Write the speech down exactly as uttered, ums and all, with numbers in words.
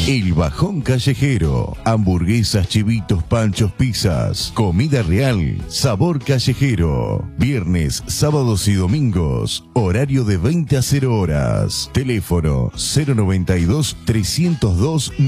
El Bajón Callejero. Hamburguesas, chivitos, panchos, pizzas. Comida real. Sabor callejero. Viernes, sábados y domingos. Horario de veinte a cero horas. Teléfono cero noventa y dos, trescientos dos